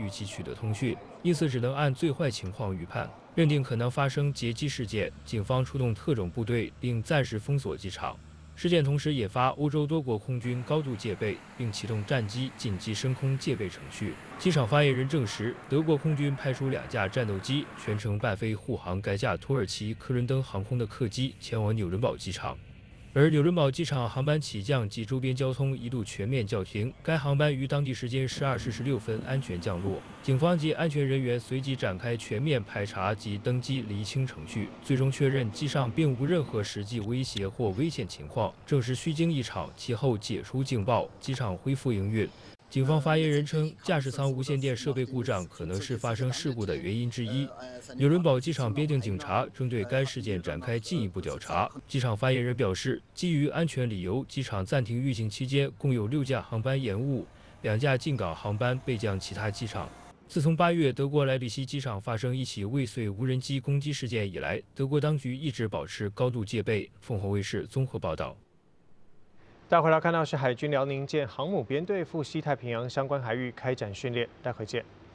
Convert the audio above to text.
与其取得通讯，因此只能按最坏情况预判，认定可能发生劫机事件。警方出动特种部队，并暂时封锁机场。事件同时引发欧洲多国空军高度戒备，并启动战机紧急升空戒备程序。机场发言人证实，德国空军派出2架战斗机，全程伴飞护航该架土耳其科伦登航空的客机前往纽伦堡机场。而纽伦堡机场航班起降及周边交通一度全面叫停，该航班于当地时间12时16分安全降落。警方及安全人员随即展开全面排查及登机厘清程序，最终确认机上并无任何实际威胁或危险情况，证实虚惊一场。其后解除警报，机场恢复营运。警方发言人称，驾驶舱无线电设备故障可能是发生事故的原因之一。纽伦堡机场边境警察正对该事件展开进一步调查。机场发言人表示，基于安全理由，机场暂停运行期间共有6架航班延误，2架进港航班备降其他机场。自从8月德国莱比锡机场发生一起未遂无人机攻击事件以来，德国当局一直保持高度戒备。凤凰卫视综合报道。 带回来看到是海军辽宁舰航母编队赴西太平洋相关海域开展训练，待会见。